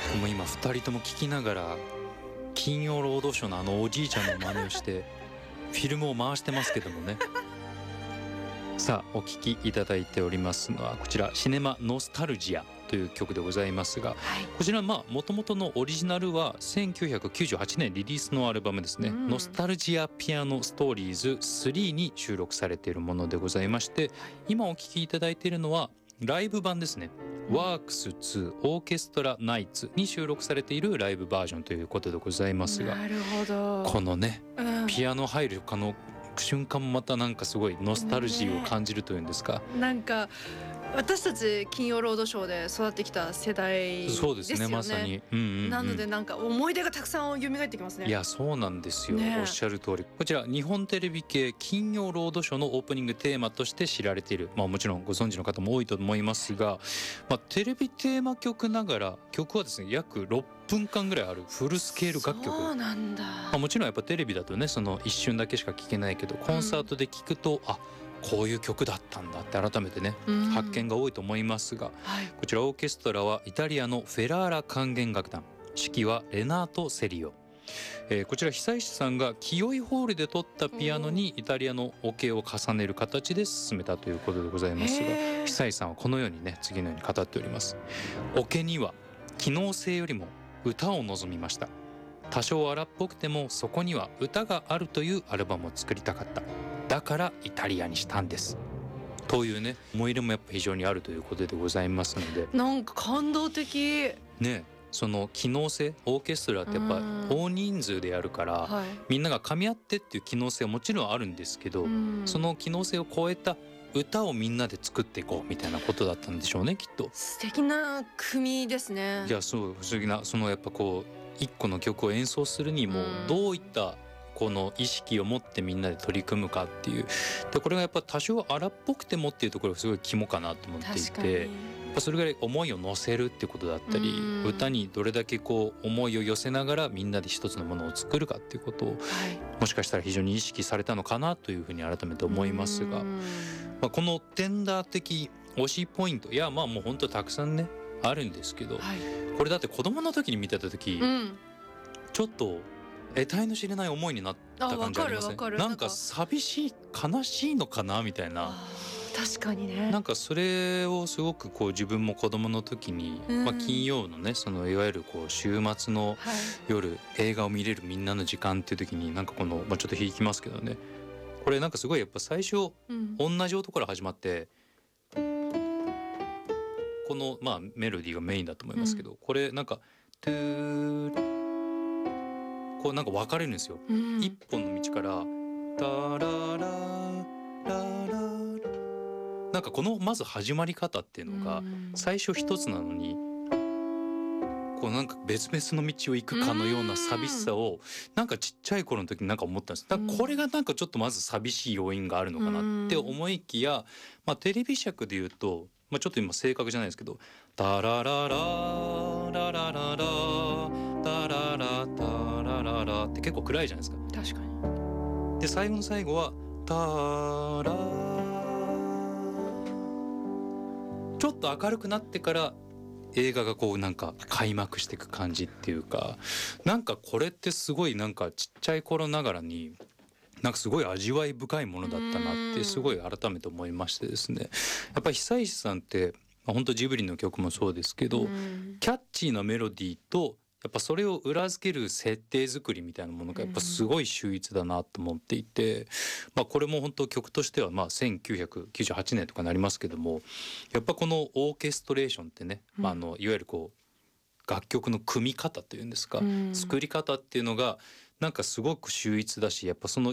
もう今2人とも聞きながら金曜ロードショーのあのおじいちゃんの真似をしてフィルムを回してますけどもね。さあお聴きいただいておりますのはこちらシネマノスタルジアという曲でございますが、こちらもともとのオリジナルは1998年リリースのアルバムですね、ノスタルジアピアノストーリーズ3に収録されているものでございまして、今お聴きいただいているのはライブ版ですね。ワークス2オーケストラナイツに収録されているライブバージョンということでございますが、 なるほど。 このね、ピアノ入るかの瞬間もまたなんかすごいノスタルジーを感じるというんですか、 なんか私たち金曜ロードショーで育ってきた世代ですよね。 そうですね、まさに、 なのでなんか思い出がたくさん蘇ってきますね。 いやそうなんですよ、おっしゃる通り。こちら日本テレビ系金曜ロードショーのオープニングテーマとして知られている、もちろんご存知の方も多いと思いますが、テレビテーマ曲ながら曲はですね約6分間ぐらいあるフルスケール楽曲。 そうなんだ。 もちろんやっぱテレビだとねその一瞬だけしか聴けないけど、コンサートで聴くと、こういう曲だったんだって改めてね、発見が多いと思いますが、こちらオーケストラはイタリアのフェラーラ管弦楽団、指揮はレナート・セリオ。こちら久石さんが清井ホールで撮ったピアノにイタリアのオケを重ねる形で進めたということでございますが、久石さんはこのようにね次のように語っております。オケには機能性よりも歌を望みました。多少荒っぽくてもそこには歌があるというアルバムを作りたかった。だからイタリアにしたんですというね思い入れもやっぱ非常にあるということでございますので、 なんか感動的ね。その機能性、オーケストラってやっぱ大人数でやるから、みんなが噛み合ってっていう機能性はもちろんあるんですけど、その機能性を超えた歌をみんなで作っていこうみたいなことだったんでしょうね、きっと。 素敵な組ですね。 いやそう不思議な、そのやっぱこう一個の曲を演奏するにもどういったこの意識を持ってみんなで取り組むかっていうで、これがやっぱ多少荒っぽくてもっていうところがすごい肝かなと思っていて、やっぱそれぐらい思いを乗せるってことだったり、歌にどれだけこう思いを寄せながらみんなで一つのものを作るかっていうことを、もしかしたら非常に意識されたのかなというふうに改めて思いますが、このテンダー的推しポイント、いやもう本当たくさんねあるんですけど、これだって子供の時に見てた時、ちょっと得体の知れない思いになった感じありません？なんか寂しい悲しいのかなみたいな。 確かにね。 なんかそれをすごくこう自分も子供の時に、金曜のねそのいわゆるこう週末の夜、映画を見れるみんなの時間っていう時になんかこの、ちょっと響きますけどね、これなんかすごいやっぱ最初、同じ音から始まってこのメロディーがメインだと思いますけど、これなんかトゥーこうなんか分かれるんですよ、一本の道からタララララなんかこのまず始まり方っていうのが最初一つなのにこうなんか別々の道を行くかのような寂しさをなんかちっちゃい頃の時になんか思ったんです。だからこれがなんかちょっとまず寂しい要因があるのかなって思いきや、テレビ尺で言うと、ちょっと今正確じゃないですけどタラララララララタララタラララって結構暗いじゃないですか。 確かに。 で最後の最後はタラちょっと明るくなってから映画がこうなんか開幕していく感じっていうか、なんかこれってすごいなんかちっちゃい頃ながらになんかすごい味わい深いものだったなってすごい改めて思いましてですね、やっぱり久石さんって本当ジブリの曲もそうですけど、キャッチーなメロディーとやっぱそれを裏付ける設定作りみたいなものがやっぱすごい秀逸だなと思っていて、これも本当曲としては1998年とかなりますけども、やっぱこのオーケストレーションってね、いわゆるこう楽曲の組み方というんですか、作り方っていうのがなんかすごく秀逸だし、やっぱその